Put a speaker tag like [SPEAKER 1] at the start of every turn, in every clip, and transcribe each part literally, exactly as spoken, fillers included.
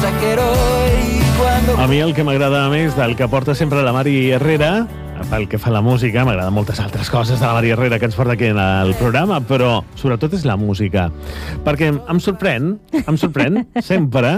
[SPEAKER 1] A mi el que m'agrada més del que porta sempre la Mari Herrera, pel que fa a la música, m'agraden moltes altres coses de la Mari Herrera que ens porta aquí en el programa, però sobretot és la música. Perquè em sorprèn, em sorprèn, sempre,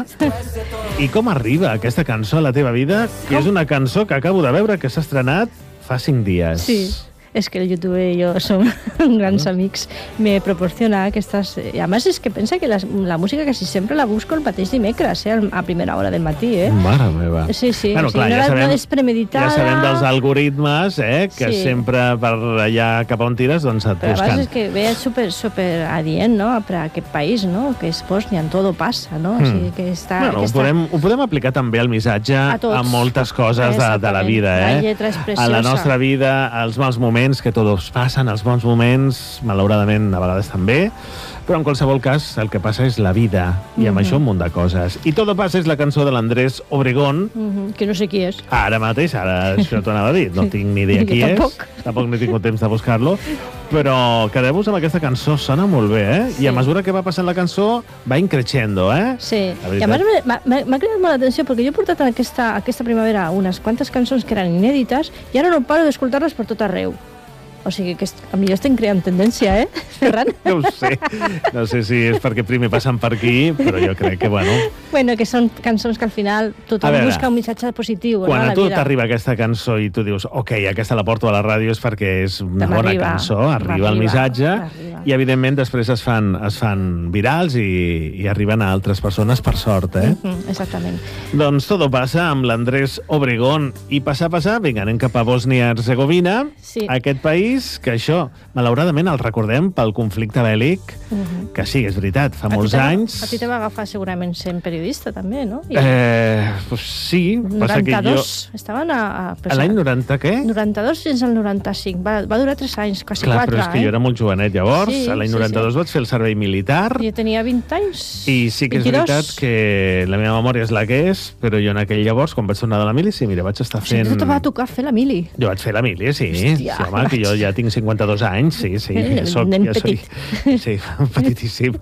[SPEAKER 1] i com arriba aquesta cançó a la teva vida, que és una cançó que acabo de veure que s'ha estrenat fa cinc dies.
[SPEAKER 2] Sí. Es que el YouTube y yo son grandes amics. Me proporciona aquestes... I a més és que pensa que la, la música quasi sempre la busco el mateix dimecres, eh, a primera hora del matí, eh?
[SPEAKER 1] Mare meva.
[SPEAKER 2] Sí, sí.
[SPEAKER 1] Bueno,
[SPEAKER 2] o sigui,
[SPEAKER 1] clar,
[SPEAKER 2] no,
[SPEAKER 1] ja sabem,
[SPEAKER 2] no és premeditada.
[SPEAKER 1] Ja sabem dels algoritmes, eh, que
[SPEAKER 2] Sí.
[SPEAKER 1] sempre per allà cap on tires, doncs et
[SPEAKER 2] Però a
[SPEAKER 1] busquen.
[SPEAKER 2] vegades és que ve super, super adient, no?, per a aquest país, no?, que és Bòsnia, en todo passa, no? O sigui, que està...
[SPEAKER 1] Bueno,
[SPEAKER 2] que
[SPEAKER 1] ho, podem, ho podem aplicar també al missatge
[SPEAKER 2] A tots.
[SPEAKER 1] a moltes coses de, de la vida, eh?
[SPEAKER 2] La lletra és preciosa.
[SPEAKER 1] A la nostra vida, als mals moments, que tots passen, els bons moments, malauradament, a vegades també, però en qualsevol cas el que passa és la vida, i amb
[SPEAKER 2] Mhm.
[SPEAKER 1] això un munt de coses. I Todo passa és la cançó de l'Andrés Obregón,
[SPEAKER 2] Mhm, que no sé qui és.
[SPEAKER 1] ara mateix, ara això t'ho anava a dir, no tinc ni idea
[SPEAKER 2] Jo
[SPEAKER 1] qui és,
[SPEAKER 2] tampoc.
[SPEAKER 1] tampoc n'he tingut temps de buscar-lo, però quedeu-vos amb aquesta cançó, sona molt bé, eh?
[SPEAKER 2] Sí.
[SPEAKER 1] I a mesura que va passant la cançó, va increixendo, eh?
[SPEAKER 2] Sí,
[SPEAKER 1] La
[SPEAKER 2] i
[SPEAKER 1] veritat.
[SPEAKER 2] a més m'ha- m'ha m'ha cridat molt l'atenció perquè jo he portat aquesta, aquesta primavera unes quantes cançons que eren inèdites i ara no paro d'escoltar-les per tot arreu. O sigui que est- a millor estem creant tendència, eh, Ferran?
[SPEAKER 1] No ho sé, no sé si és perquè primer passen per aquí, però jo crec que, bueno...
[SPEAKER 2] Bueno, que són cançons que al final
[SPEAKER 1] A
[SPEAKER 2] tothom
[SPEAKER 1] veure,
[SPEAKER 2] busca un missatge positiu,
[SPEAKER 1] Quan
[SPEAKER 2] no, a
[SPEAKER 1] a
[SPEAKER 2] la
[SPEAKER 1] tu
[SPEAKER 2] vida.
[SPEAKER 1] t'arriba aquesta cançó i tu dius, ok, aquesta la porto a la ràdio és perquè és una bona
[SPEAKER 2] M'arriba,
[SPEAKER 1] cançó, arriba el
[SPEAKER 2] m'arriba,
[SPEAKER 1] missatge,
[SPEAKER 2] m'arriba.
[SPEAKER 1] i evidentment després es fan, es fan virals i, i arriben a altres persones per sort, eh?
[SPEAKER 2] Mhm, exactament.
[SPEAKER 1] Doncs Todo passa amb l'Andrés Obregón. I passar, passar, vinga, anem cap a Bòsnia-Herzegovina,
[SPEAKER 2] Sí.
[SPEAKER 1] aquest país que això, malauradament, el recordem pel conflicte bèl·lic,
[SPEAKER 2] Mhm.
[SPEAKER 1] que sí, és veritat, fa
[SPEAKER 2] A ti
[SPEAKER 1] molts
[SPEAKER 2] te va-
[SPEAKER 1] anys...
[SPEAKER 2] A ti te va agafar segurament sent periodista, també, no? I
[SPEAKER 1] Eh, pues sí, passa que jo...
[SPEAKER 2] noranta-dos, estaven a... a,
[SPEAKER 1] A l'any noranta, què?
[SPEAKER 2] noranta-dos fins al noranta-cinc, va, va durar tres anys, quasi
[SPEAKER 1] Clar,
[SPEAKER 2] quatre,
[SPEAKER 1] però és que
[SPEAKER 2] eh?
[SPEAKER 1] jo era molt jovenet llavors,
[SPEAKER 2] Sí,
[SPEAKER 1] a l'any
[SPEAKER 2] sí,
[SPEAKER 1] noranta-dos
[SPEAKER 2] sí.
[SPEAKER 1] vaig fer el servei militar,
[SPEAKER 2] Jo tenia vint anys.
[SPEAKER 1] i sí que és
[SPEAKER 2] vint-i-dos.
[SPEAKER 1] veritat que la meva memòria és la que és, però jo en aquell llavors, quan vaig tornar de la mili, sí, mira, vaig estar
[SPEAKER 2] O sigui,
[SPEAKER 1] fent...
[SPEAKER 2] tu te va tocar fer la mili.
[SPEAKER 1] Jo vaig fer la mili, sí.
[SPEAKER 2] Hòstia,
[SPEAKER 1] sí, home, que jo ja tinc cinquanta-dos anys, sí, sí.
[SPEAKER 2] Eh,
[SPEAKER 1] soc,
[SPEAKER 2] nen
[SPEAKER 1] ja soy, sí, petitíssim.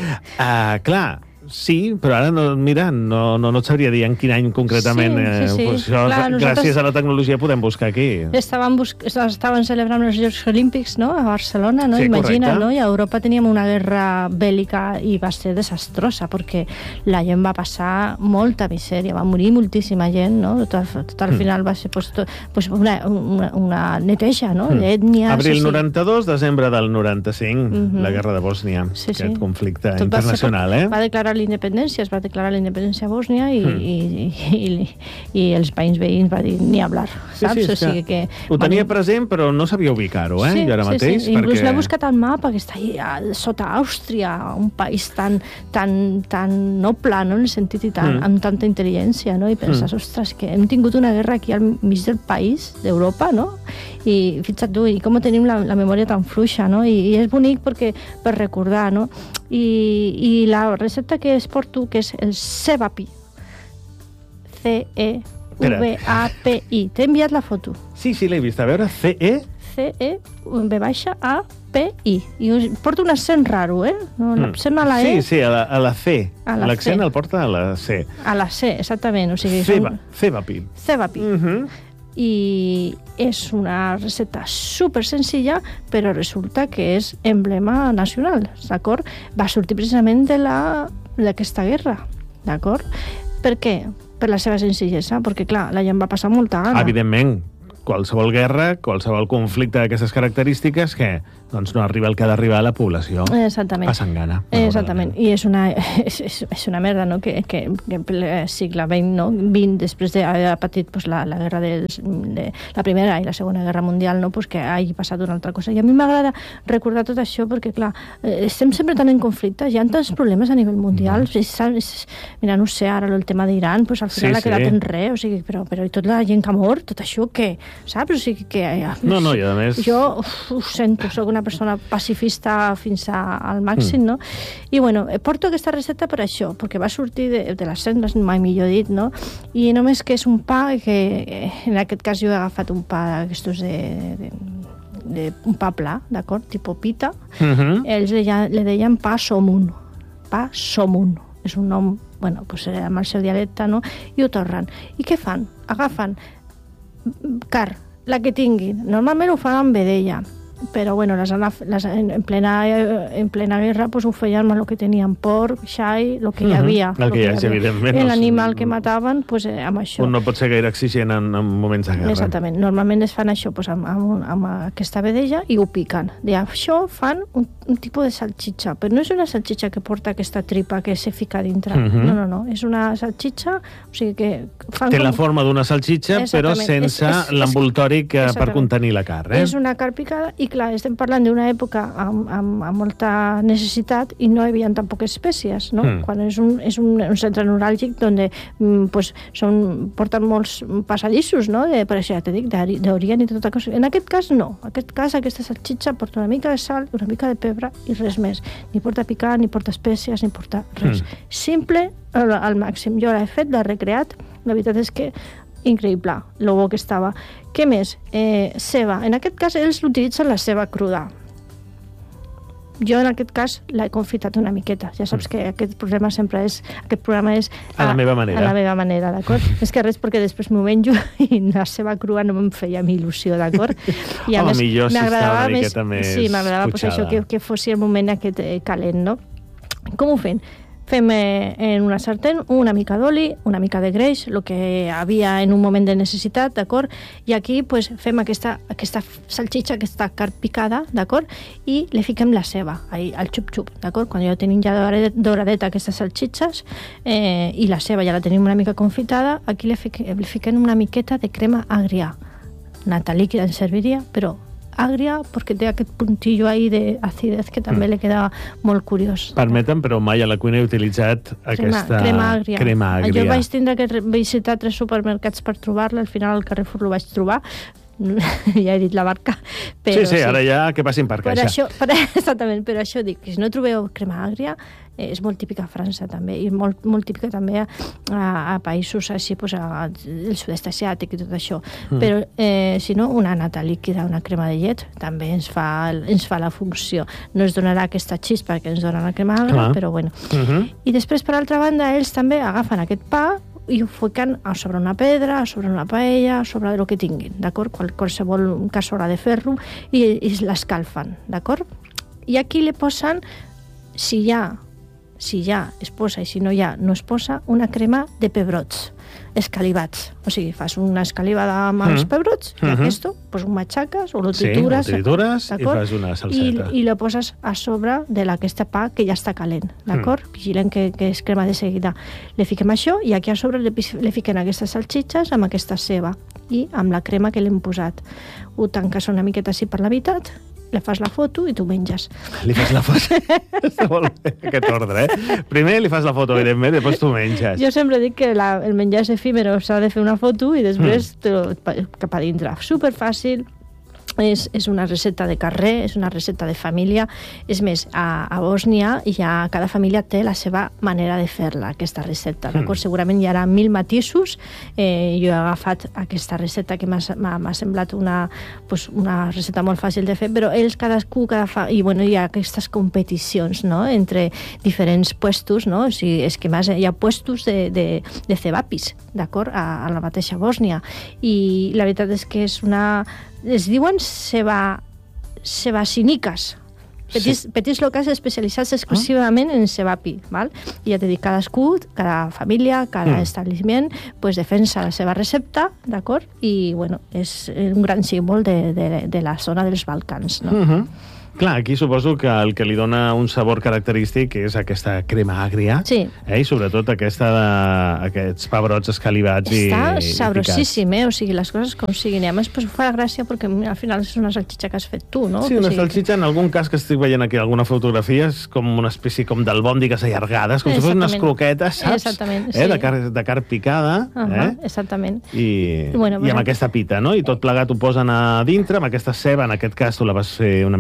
[SPEAKER 1] Uh, clar, sí, però ara, no, mira, no, no, no et sabria dir en quin any concretament.
[SPEAKER 2] Sí, sí, sí.
[SPEAKER 1] Eh, pues això,
[SPEAKER 2] Clar, nosaltres-
[SPEAKER 1] gràcies a la tecnologia podem buscar aquí.
[SPEAKER 2] Estaven, bus... estaven celebrant els Jocs Olímpics, no?, a Barcelona, no?
[SPEAKER 1] Sí,
[SPEAKER 2] Imagina,
[SPEAKER 1] correcte.
[SPEAKER 2] no? I a Europa teníem una guerra bèl·lica i va ser desastrosa perquè la gent va passar molta misèria, va morir moltíssima gent, no? Tot, tot al
[SPEAKER 1] Mm.
[SPEAKER 2] final va ser pues, tot, pues una, una, una neteja, no?,
[SPEAKER 1] Mm.
[SPEAKER 2] d'ètnies...
[SPEAKER 1] Abril
[SPEAKER 2] així.
[SPEAKER 1] noranta-dos, desembre del noranta-cinc,
[SPEAKER 2] Mhm.
[SPEAKER 1] la guerra de Bòsnia,
[SPEAKER 2] Sí, sí.
[SPEAKER 1] aquest conflicte
[SPEAKER 2] Tot va ser
[SPEAKER 1] internacional,
[SPEAKER 2] com-
[SPEAKER 1] eh?
[SPEAKER 2] Va declarar la independència, es va declarar la independència a Bòsnia i,
[SPEAKER 1] Mm.
[SPEAKER 2] i, i, i, i els països veïns va dir ni hablar, saps?
[SPEAKER 1] Sí, sí,
[SPEAKER 2] o
[SPEAKER 1] és
[SPEAKER 2] sigui que...
[SPEAKER 1] Ho tenia
[SPEAKER 2] van-
[SPEAKER 1] present, però no sabia ubicar-ho, eh?
[SPEAKER 2] Sí,
[SPEAKER 1] jo ara
[SPEAKER 2] sí,
[SPEAKER 1] mateix,
[SPEAKER 2] sí. Inclús
[SPEAKER 1] perquè...
[SPEAKER 2] l'he buscat al mapa, que està allà sota Àustria, un país tan, tan, tan noble, no?, en el sentit i tan,
[SPEAKER 1] Mm.
[SPEAKER 2] amb tanta intel·ligència, no? I penses,
[SPEAKER 1] Mm.
[SPEAKER 2] ostres, que hem tingut una guerra aquí al mig del país, d'Europa, no? I fixa't tu, i com tenim la, la memòria tan fluixa, no? I, i és bonic perquè, per recordar, no? I, i la recepta que es porto, que és el cevapi, C E V A P I. T'he enviat la foto.
[SPEAKER 1] Sí, sí, l'he vist. A veure, C E...
[SPEAKER 2] C E V baixa A P I. I us porta un accent raro, eh? No,
[SPEAKER 1] Mm.
[SPEAKER 2] l'accent a la E,
[SPEAKER 1] Sí, sí, a la, a la C.
[SPEAKER 2] A la
[SPEAKER 1] L'accent
[SPEAKER 2] C.
[SPEAKER 1] el porta a la C.
[SPEAKER 2] a la C, exactament. O sigui,
[SPEAKER 1] Ceba,
[SPEAKER 2] són
[SPEAKER 1] cebapi.
[SPEAKER 2] cevapi.
[SPEAKER 1] Mm -hmm.
[SPEAKER 2] I és una recepta super senzilla, però resulta que és emblema nacional, d'acord? Va sortir precisament de la d'aquesta guerra, d'acord? Per què? Per la seva senzillesa, perquè, clar, la gent va passar molta gana.
[SPEAKER 1] Evidentment, qualsevol guerra, qualsevol conflicte d'aquestes característiques que doncs, no arriba el que ha d'arribar a la població.
[SPEAKER 2] Exactament.
[SPEAKER 1] Passant gana.
[SPEAKER 2] Exactament. I és una, és, és, és una merda, no?, que, que, que en ple segle vint, no?, vint, després d'haver patit pues, la, la guerra dels, de la Primera i la Segona Guerra Mundial, no?, pues, que hagi passat una altra cosa. I a mi m'agrada recordar tot això perquè, clar, eh, estem sempre tan en conflicte, hi ha tants problemes a nivell mundial. Mm. És, és, mira, no sé, ara el tema d'Iran, pues, al final
[SPEAKER 1] Sí,
[SPEAKER 2] ha quedat
[SPEAKER 1] sí.
[SPEAKER 2] en res, o sigui, però, però i tota la gent que ha mort, tot això, què? Saps? O sigui, que... Eh,
[SPEAKER 1] No, no, i a més...
[SPEAKER 2] Jo uf, ho sento, sóc una persona pacifista fins a, al màxim, mm. no? I, bueno, porto aquesta recepta per això, perquè va sortir de, de les cendres, mai millor dit, no? I només que és un pa que, en aquest cas jo he agafat un pa d'aquestos de, de, de un pa pla, d'acord? Tipo pita.
[SPEAKER 1] Uh -huh.
[SPEAKER 2] Ells le, le deien pa somun. Pa somun. És un nom bueno, pues, amb el seu dialecte, no? I ho torren. I què fan? Agafen car, la que tinguin. Normalment ho fan amb vedella, però bueno, les, les, en, plena, en plena guerra pues, ho feien amb el que tenien, porc, xai, el que hi havia.
[SPEAKER 1] Uh -huh. El que hi hagi, evidentment.
[SPEAKER 2] L'animal que mataven, pues, eh, amb això.
[SPEAKER 1] Un no pot ser gaire exigent en, en moments de guerra.
[SPEAKER 2] Exactament. Normalment es fan això pues, amb, amb, amb aquesta vedella i ho piquen. I això fan un, un tipus de salxitxa, però no és una salxitxa que porta aquesta tripa que se fica dintre. Uh -huh. No, no, no. És una salxitxa, o sigui que fan...
[SPEAKER 1] Té
[SPEAKER 2] com...
[SPEAKER 1] la forma d'una salxitxa, però sense l'envoltori per contenir la carn. Eh?
[SPEAKER 2] És una carn picada i, clar, estem parlant d'una època amb, amb, amb molta necessitat i no hi havia tampoc espècies, no? Mm. Quan és un, és un, un centre neuràlgic on pues, són, porten molts passadissos, no? De, per això ja t'he dit, d'orient i tota cosa. En aquest cas, no. En aquest cas, aquesta salxitxa porta una mica de sal, una mica de pebre i res més. Ni porta picar, ni porta espècies, ni porta res. Mm. Simple al, al màxim. Jo l'he fet, l'he recreat. La veritat és que increïble, lo bo que estava. Què més? Eh, ceba. En aquest cas, ells utilitzen la ceba cruda. Jo, en aquest cas, l'he confitat una miqueta. Ja saps que aquest programa sempre és... Aquest programa és...
[SPEAKER 1] A, a la meva manera.
[SPEAKER 2] A la meva manera, d'acord? És que res, perquè després m'ho menjo i la ceba crua no em feia mi il·lusió, d'acord?
[SPEAKER 1] I a més, millor si estava una miqueta
[SPEAKER 2] més...
[SPEAKER 1] més
[SPEAKER 2] Sí, m'agradava pues, això, que, que fos el moment aquest eh, calent, no? Com ho fem? Fem eh, en una sartén una mica d'oli, una mica de greix, el que havia en un moment de necessitat, d'acord? I aquí pues, fem aquesta, aquesta salxitxa, aquesta carn picada, d'acord? I li fiquem la ceba, ahí, al xup-xup, d'acord? Quan ja tenim ja doradeta aquestes salxitxes eh, i la ceba ja la tenim una mica confitada, aquí li fiquem, li fiquem una miqueta de crema agria. Nata líquida ens serviria, però agria, perquè té aquest puntillo ahí d'acidez que també mm. li queda molt curiós.
[SPEAKER 1] Permetem, però mai a la cuina he utilitzat
[SPEAKER 2] crema,
[SPEAKER 1] aquesta
[SPEAKER 2] crema agria.
[SPEAKER 1] crema agria.
[SPEAKER 2] Jo vaig tindre que visitar tres supermercats per trobar-la, al final al Carrefour lo vaig trobar, ja he dit la marca. Però
[SPEAKER 1] sí, sí, ara ja que passin per caixa.
[SPEAKER 2] Per això, per, exactament, però això dic, que si no trobeu crema agria, eh, és molt típica a França també, i molt, molt típica també a, a, a països així, pues, al sud-est asiàtic i tot això. Mm. Però eh, si no, una nata líquida, una crema de llet, també ens fa, ens fa la funció. No es donarà aquesta xispa que ens dona la crema agria,
[SPEAKER 1] clar,
[SPEAKER 2] però bueno.
[SPEAKER 1] Mm-hmm.
[SPEAKER 2] I després, per altra banda, ells també agafen aquest pa i ho fiquen a sobre una pedra, a sobre una paella, a sobre el que tinguin, d'acord? Qual, qualsevol cassola de ferro, i, i l'escalfen, d'acord? I aquí li posen, si hi ha, si hi ha, es posa, i si no hi ha, no es posa, una crema de pebrots escalivats. O sigui, fas una escalivada amb els pebrots, mm-hmm. i aquesta, pues, ho matxaques o lo tritures,
[SPEAKER 1] sí, ho tritures i fas una salseta.
[SPEAKER 2] I, i lo poses a sobre de aquesta pa que ja està calent, d'acord? Mm. Vigilem que, que es crema de seguida. Le fiquem això i aquí a sobre le, le fiquem aquestes salxitxes amb aquesta ceba i amb la crema que l'hem posat. Ho tanques una miqueta així per la meitat, li fas la foto i tu menges.
[SPEAKER 1] Li fas la foto? Està molt bé aquest ordre, eh? Primer li fas la foto, evidentment, i després tu menges.
[SPEAKER 2] Jo sempre dic que la, el menjar és efímero, s'ha de fer una foto i després mm. cap a dintre. Superfàcil. És, és una recepta de carrer, és una recepta de família. És més, a, a Bòsnia ja cada família té la seva manera de fer-la, aquesta recepta. Mm. Segurament hi haurà mil matisos. Eh, jo he agafat aquesta recepta que m'ha semblat una, pues, una recepta molt fàcil de fer, però ells cadascú, cada fa... i bueno, hi ha aquestes competicions, no?, entre diferents puestos, no? O sigui, és que més hi ha puestos de, de, de cebapis, d'acord?, a, a la mateixa Bòsnia. I la veritat és que és una... es diuen ceba, cebaciniques, petits, sí. petits locals especialitzats exclusivament ah. en cebapi, val? I ja t'he dit, cadascú, cada família, cada mm. establiment, pues, defensa la seva recepta, d'acord? I, bueno, és un gran símbol de, de, de la zona dels Balcans, no?
[SPEAKER 1] Mm-hmm. Clar, aquí suposo que el que li dona un sabor característic és aquesta crema agria,
[SPEAKER 2] sí.
[SPEAKER 1] eh? I sobretot aquesta de, aquests pebrots escalivats i
[SPEAKER 2] està sabrosíssim, eh? O sigui, les coses com siguin. I a més, pues, ho fa gràcia perquè al final és una salxitxa que has fet tu, no?
[SPEAKER 1] Sí, una
[SPEAKER 2] o sigui,
[SPEAKER 1] salxitxa, en algun cas que estic veient aquí alguna fotografia, és com una espècie com d'albòndigues allargades, com si fossin unes croquetes, saps?
[SPEAKER 2] Exactament,
[SPEAKER 1] sí. Eh? De, car de carn picada.
[SPEAKER 2] Uh -huh,
[SPEAKER 1] eh?
[SPEAKER 2] exactament.
[SPEAKER 1] I,
[SPEAKER 2] bueno,
[SPEAKER 1] i amb aquesta pita, no? I tot plegat ho posen a dintre, amb aquesta ceba, en aquest cas tu la vas fer una miqueta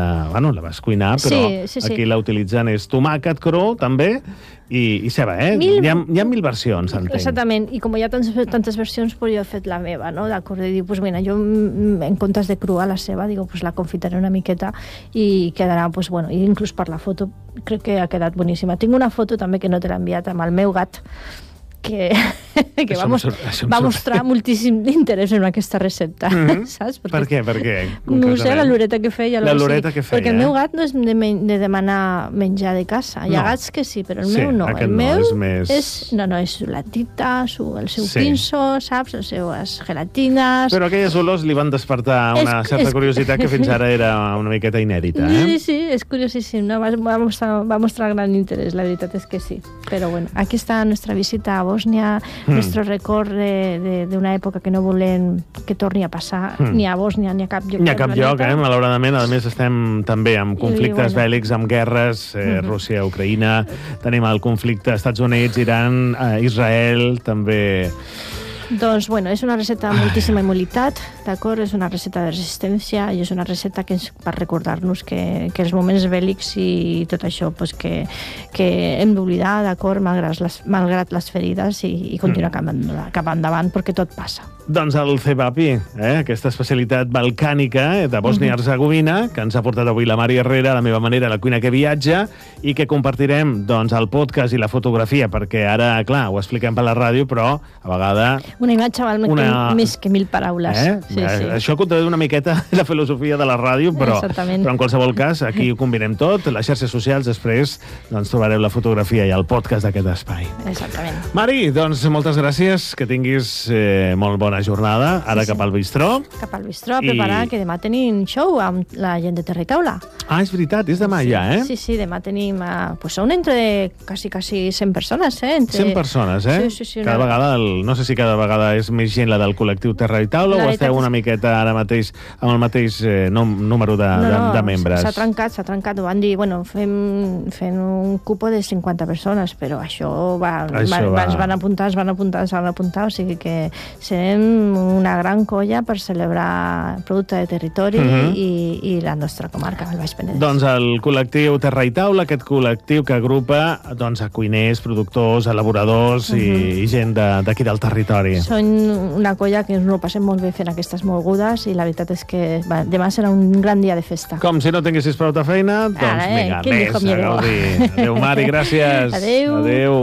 [SPEAKER 1] bueno, la vas cuinar, però
[SPEAKER 2] sí, sí, sí.
[SPEAKER 1] aquí la utilitzen és tomàquet cru, també, i, i ceba, eh? Mil... Hi, ha, hi ha mil versions, entenc.
[SPEAKER 2] Exactament, i com hi ha tantes, tantes versions, pues jo he fet la meva, no? D'acord, i dic, pues mira, jo en comptes de crua la ceba, digo, pues la confitaré una miqueta i quedarà, pues bueno, i inclús per la foto crec que ha quedat boníssima. Tinc una foto també que no te l'he enviat amb el meu gat, que, que va, mos, va mostrar moltíssim interès en aquesta recepta, mm-hmm. saps? Perquè,
[SPEAKER 1] per què? Per què?
[SPEAKER 2] No sé, la loreta que feia.
[SPEAKER 1] La loreta que feia.
[SPEAKER 2] Perquè el meu gat no és de, de demanar menjar de casa. Hi ha no. gats que sí, però el
[SPEAKER 1] sí,
[SPEAKER 2] meu no. El
[SPEAKER 1] no,
[SPEAKER 2] meu
[SPEAKER 1] és més...
[SPEAKER 2] és... No, no, és la tita, su, el seu sí. pinso, saps? Les seues gelatines...
[SPEAKER 1] Però aquelles olors li van despertar una és, certa és... curiositat que fins ara era una miqueta inèdita, eh?
[SPEAKER 2] Sí, sí, és curiosíssim, no? Va, va, mostrar, va mostrar gran interès, la veritat és que sí. Però bueno, aquí està nostra visita a Bòsnia, mm. nuestro record d'una època que no volem que torni a passar, mm. ni a Bòsnia ni a cap lloc.
[SPEAKER 1] Ni a cap lloc, eh? Malauradament. A més, estem també amb conflictes I, bueno. bèl·lics, amb guerres, eh, mm-hmm. Rússia, Ucraïna, tenim el conflicte Estats Units, Iran, eh, Israel, també...
[SPEAKER 2] Doncs, bueno, és una recepta amb moltíssima immunitat, d'acord? És una recepta de resistència i és una recepta que és per recordar-nos que, que els moments bèl·lics i tot això pues, que, que hem d'oblidar, d'acord? Malgrat les, malgrat les ferides i, i continuar mm. cap, cap endavant, perquè tot passa.
[SPEAKER 1] Doncs el cebapi, eh? aquesta especialitat balcànica de Bòsnia-Hercegovina, mm-hmm. que ens ha portat avui la Mari Herrera, la meva manera, la cuina que viatja, i que compartirem doncs, el podcast i la fotografia, perquè ara, clar, ho expliquem per la ràdio, però a vegades...
[SPEAKER 2] Una imatge val una... més que mil paraules.
[SPEAKER 1] Eh?
[SPEAKER 2] Sí, sí.
[SPEAKER 1] Això contradiu una miqueta la filosofia de la ràdio, però, però en qualsevol cas, aquí ho combinem tot, les xarxes socials, després doncs, trobareu la fotografia i el podcast d'aquest espai.
[SPEAKER 2] Exactament.
[SPEAKER 1] Mari, doncs moltes gràcies, que tinguis eh, molt bona jornada, ara sí, cap al bistró.
[SPEAKER 2] Cap al bistró, a preparar, I... que demà tenim show amb la gent de Terra i Taula.
[SPEAKER 1] Ah, és veritat, és demà
[SPEAKER 2] sí,
[SPEAKER 1] ja, eh?
[SPEAKER 2] Sí, sí, demà tenim, uh, pues són entre quasi, quasi cent persones, eh? Entre...
[SPEAKER 1] cent persones, eh?
[SPEAKER 2] Sí, sí, sí.
[SPEAKER 1] Cada
[SPEAKER 2] una...
[SPEAKER 1] vegada, el... no sé si cada vegada és més gent la del col·lectiu Terra i Taula la o esteu una miqueta ara mateix amb el mateix eh, número de, no, no, de, de membres?
[SPEAKER 2] S'ha trencat, s'ha trencat. Ho van dir, bueno, fem, fem un cupo de cinquanta persones, però això va...
[SPEAKER 1] Això
[SPEAKER 2] va,
[SPEAKER 1] va...
[SPEAKER 2] Es van apuntar, es van apuntar, es van apuntar, o sigui que serem una gran colla per celebrar producte de territori uh-huh. i, i la nostra comarca, el Baix Penedès.
[SPEAKER 1] Doncs el col·lectiu Terra i Taula, aquest col·lectiu que agrupa doncs, a cuiners, productors, elaboradors uh-huh. i, i gent d'aquí del territori.
[SPEAKER 2] Són una colla que ens ho passem molt bé fent aquestes mogudes i la veritat és que va, demà serà un gran dia de festa.
[SPEAKER 1] Com si no tinguessis prou de feina, doncs
[SPEAKER 2] Ara, eh?
[SPEAKER 1] vinga, més a gaudir. Adéu, Mari, gràcies.
[SPEAKER 2] Adéu.
[SPEAKER 1] Adéu.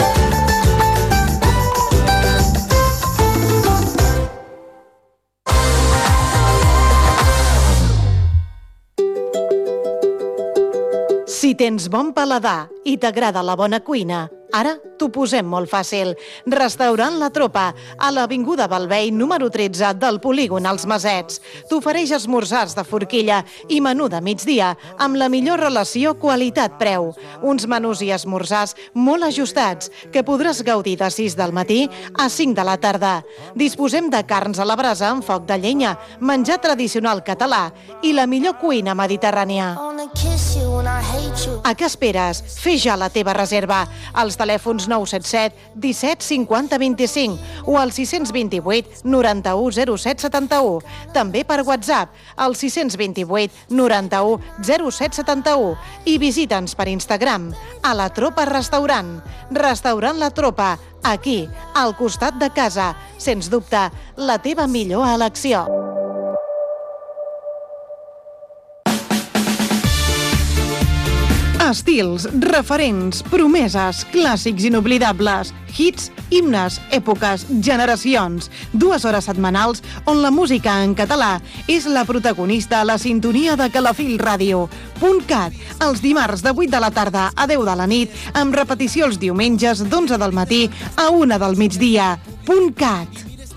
[SPEAKER 3] Si tens bon paladar i t'agrada la bona cuina, ara t'ho posem molt fàcil. Restaurant La Tropa, a l'Avinguda Balvei, número tretze del polígon Els Masets. T'ofereix esmorzars de forquilla i menú de migdia amb la millor relació qualitat-preu. Uns menús i esmorzars molt ajustats que podràs gaudir de sis del matí a cinc de la tarda. Disposem de carns a la brasa amb foc de llenya, menjar tradicional català i la millor cuina mediterrània. A què esperes? Fes ja la teva reserva als telèfons nou set set disset cinquanta vint-i-cinc o al sis dos vuit noranta-u zero set setanta-u. També per WhatsApp al sis dos vuit noranta-u zero set setanta-u i visita'ns per Instagram a La Tropa Restaurant. Restaurant La Tropa, aquí, al costat de casa. Sens dubte, la teva millor elecció. Estils, referents, promeses, clàssics inoblidables, hits, himnes, èpoques, generacions. Dues hores setmanals on la música en català és la protagonista a la sintonia de Calafell Ràdio. .cat, els dimarts de vuit de la tarda a deu de la nit, amb repetició els diumenges d'onze del matí a una del migdia. .cat.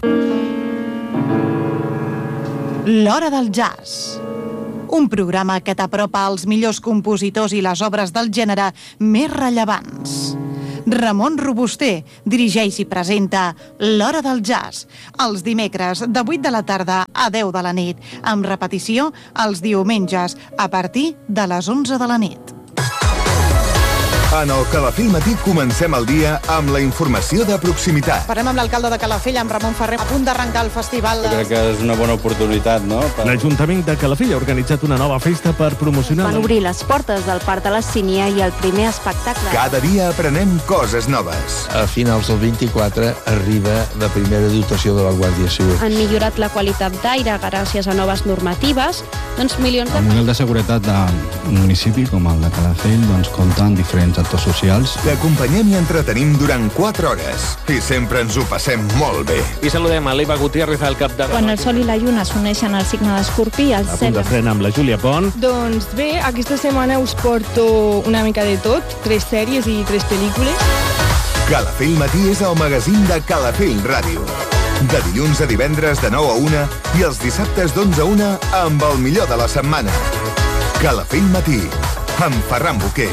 [SPEAKER 3] L'Hora del Jazz. Un programa que t'apropa als millors compositors i les obres del gènere més rellevants. Ramon Robuster dirigeix i presenta L'Hora del Jazz, els dimecres de vuit de la tarda a deu de la nit, amb repetició els diumenges a partir de les onze de la nit.
[SPEAKER 4] En el Calafell Matí comencem el dia amb la informació de proximitat.
[SPEAKER 3] Parlem amb l'alcalde de Calafell, amb Ramon Ferrer, a punt d'arrencar el festival.
[SPEAKER 5] Jo crec que és una bona oportunitat, no? Per...
[SPEAKER 1] L'Ajuntament de Calafell ha organitzat una nova festa per promocionar...
[SPEAKER 6] Van obrir les portes del Parc de la Sínia i el primer espectacle.
[SPEAKER 4] Cada dia aprenem coses noves.
[SPEAKER 7] A finals del vint-i-quatre arriba la primera dotació de la Guàrdia Civil.
[SPEAKER 8] Han millorat la qualitat d'aire gràcies a noves normatives. Doncs milions de...
[SPEAKER 9] El model de seguretat d'un municipi com el de Calafell doncs, compta amb diferents actors socials.
[SPEAKER 4] T'acompanyem i entretenim durant quatre hores i sempre ens ho passem molt bé.
[SPEAKER 10] I saludem a l'Eva Gutiérrez al capdavant.
[SPEAKER 11] Quan el sol i la lluna s'uneixen al signe d'Escorpí, el
[SPEAKER 1] cel... A punt de frena amb la Júlia Pont.
[SPEAKER 12] Doncs bé, aquesta setmana us porto una mica de tot, tres sèries i tres pel·lícules.
[SPEAKER 4] Calafell Matí és el magazín de Calafell Ràdio. De dilluns a divendres de nou a una i els dissabtes d'onze a una amb el millor de la setmana. Calafell Matí, amb Ferran Boquer.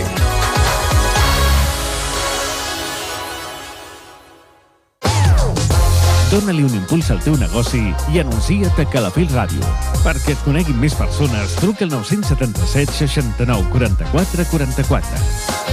[SPEAKER 1] Dóna-li un impuls al teu negoci i anuncia't a Calafell Ràdio. Perquè et coneguin més persones, truca al nou set set, seixanta-nou, quaranta-quatre, quaranta-quatre.